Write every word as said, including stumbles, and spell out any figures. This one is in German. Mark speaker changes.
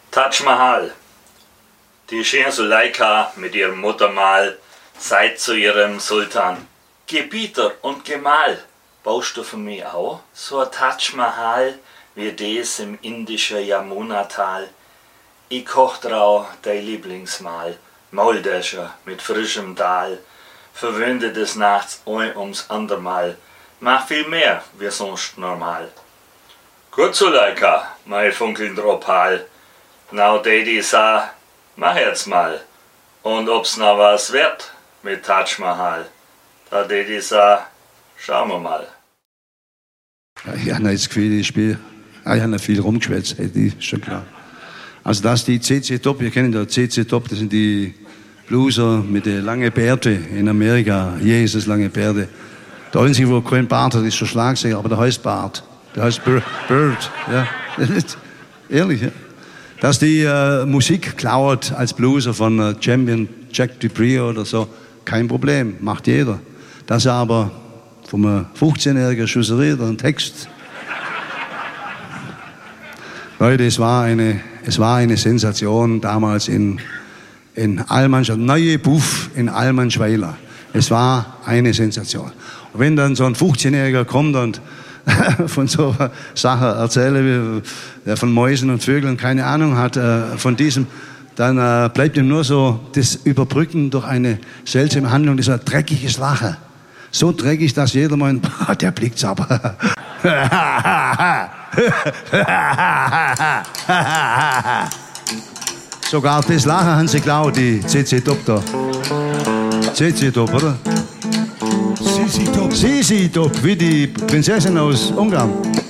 Speaker 1: Taj Mahal. Die schöne Suleika mit ihrem Muttermal sagt zu ihrem Sultan: Gebieter und Gemahl, baust du für mich auch so ein Taj Mahal wie des im indischen Yamuna-Tal? Ich koch drau dein Lieblingsmahl, Mauldäscher mit frischem Dahl, verwende des Nachts ein ums andermal, mach viel mehr wie sonst normal. Gut, Suleika, mein funkelnder Opal, now Daddy sah, mach jetzt mal, und ob's noch was wird mit Taj Mahal, da Daddy sah, schauen wir mal.
Speaker 2: Ja, ich habe das Gefühl, ich spiele, ich habe viel rumgeschwätzt, das ist schon klar. Also das ist die C C Top, wir kennen ja C C Top, das sind die Blueser mit den langen Bärten in Amerika, Jesus lange Bärte. Der einzige, wo kein Bart hat, ist schon Schlagzeuger, aber der heißt Bart. Der heißt Bird, ja. Ehrlich, ja. Dass die äh, Musik klaut als Blueser von äh, Champion Jack Dupree oder so, kein Problem, macht jeder. Dass er aber vom fünfzehnjährigen Schusserie einen Text. Leute, es war eine, es war eine Sensation damals in, in Almansch, neue Buff in Almanschweiler. Es war eine Sensation. Und wenn dann so ein fünfzehnjähriger kommt und von so einer Sache erzähle, der von Mäusen und Vögeln keine Ahnung hat, äh, von diesem, dann äh, bleibt ihm nur so das Überbrücken durch eine seltsame Handlung, das ist ein dreckiges Lachen. So dreckig, dass jeder meint, der blickt's aber. Sogar das Lachen haben sie geklaut, die C C Top da. C C Top, oder?
Speaker 3: Sisi Top.
Speaker 2: Sisi Top, wie die Prinzessin aus Ungarn.